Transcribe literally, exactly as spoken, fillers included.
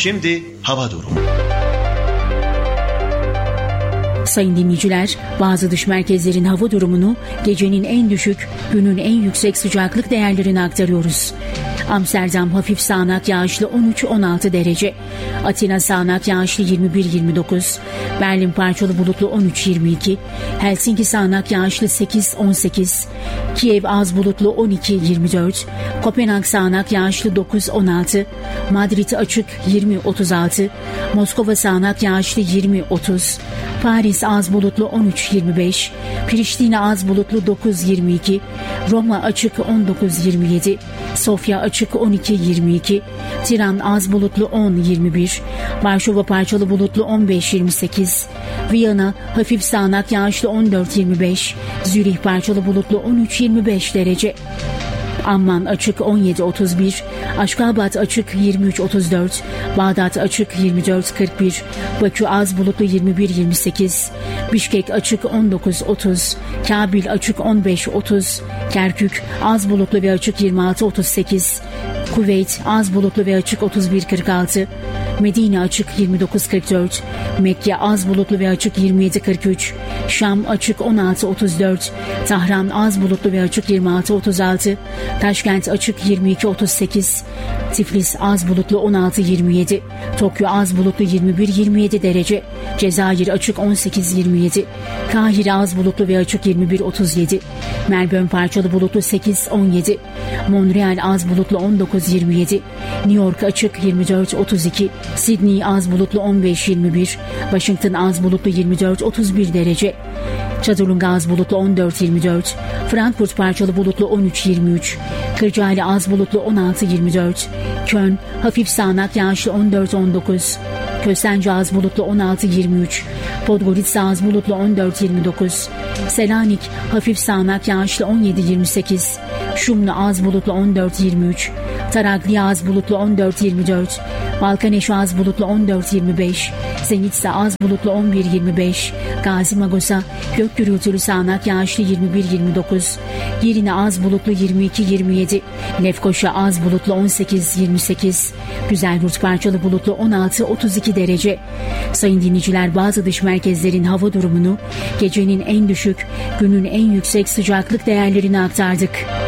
Şimdi hava durumu. Sayın dinleyiciler, bazı dış merkezlerin hava durumunu gecenin en düşük, günün en yüksek sıcaklık değerlerini aktarıyoruz. Amsterdam hafif sağanak yağışlı on üç on altı derece. Atina sağanak yağışlı yirmi bir yirmi dokuz. Berlin parçalı bulutlu on üç yirmi iki. Helsinki sağanak yağışlı sekiz on sekiz. Kiev az bulutlu on iki yirmi dört. Kopenhag sağanak yağışlı dokuz on altı. Madrid açık yirmi otuz altı. Moskova sağanak yağışlı yirmi otuz. Paris az bulutlu on üç yirmi beş. Priştine az bulutlu dokuz yirmi iki. Roma açık on dokuz yirmi yedi. Sofya açık on iki yirmi iki. Tiran az bulutlu on yirmi bir. Varşova parçalı bulutlu on beş yirmi sekiz. Viyana hafif sağanak yağışlı on dört yirmi beş. Zürih parçalı bulutlu on üç yirmi beş derece. Amman açık on yedi otuz bir, Aşkabat açık yirmi üç otuz dört, Bağdat açık yirmi dört kırk bir, Bakü az bulutlu yirmi bir yirmi sekiz, Bişkek açık on dokuz otuz, Kabil açık on beş otuz, Kerkük az bulutlu ve açık yirmi altı otuz sekiz, Kuveyt az bulutlu ve açık otuz bir kırk altı, Medine açık yirmi dokuz kırk dört, Mekke az bulutlu ve açık yirmi yedi kırk üç, Şam açık on altı otuz dört, Tahran az bulutlu ve açık yirmi altı otuz altı, Taşkent açık yirmi iki otuz sekiz, Tiflis az bulutlu on altı yirmi yedi, Tokyo az bulutlu yirmi bir yirmi yedi derece, Cezayir açık on sekiz yirmi yedi, Kahire az bulutlu ve açık yirmi bir otuz yedi, Melbourne parçalı bulutlu sekiz on yedi, Montreal az bulutlu on dokuz yirmi yedi, New York açık yirmi dört otuz iki, Sydney az bulutlu on beş yirmi bir, Washington az bulutlu yirmi dört otuz bir derece, Çadırlunga az bulutlu on dört yirmi dört, Frankfurt parçalı bulutlu on üç yirmi üç, Kırcaali az bulutlu on altı yirmi dört, Köln hafif sağanak yağışlı on dört on dokuz, Köstence az bulutlu on altı yirmi üç, Podgorica az bulutlu on dört yirmi dokuz, Selanik hafif sağanak yağışlı on yedi yirmi sekiz, Şumlu az bulutlu on dört yirmi üç, Tarakliya az bulutlu on dört yirmi dört, Balkaneşi az bulutlu on dört yirmi beş, Zenitsa az bulutlu on bir yirmi beş, Gazi Magosa gök gürültülü sağanak yağışlı yirmi bir yirmi dokuz, Yerine az bulutlu yirmi iki yirmi yedi, Lefkoşa az bulutlu on sekiz yirmi sekiz, Güzelyurt parçalı bulutlu on altı otuz iki derece. Sayın dinleyiciler, bazı dış merkezlerin hava durumunu gecenin en düşük, günün en yüksek sıcaklık değerlerini aktardık.